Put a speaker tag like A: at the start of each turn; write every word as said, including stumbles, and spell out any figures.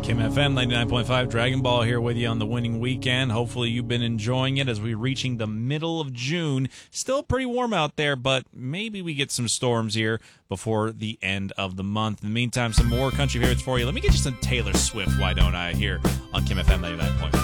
A: Kim F M ninety-nine point five, Dragon Ball here with you on the winning weekend. Hopefully you've been enjoying it as we're reaching the middle of June. Still pretty warm out there, but maybe we get some storms here before the end of the month. In the meantime, some more country favorites for you. Let me get you some Taylor Swift, why don't I, here on Kim F M ninety-nine point five.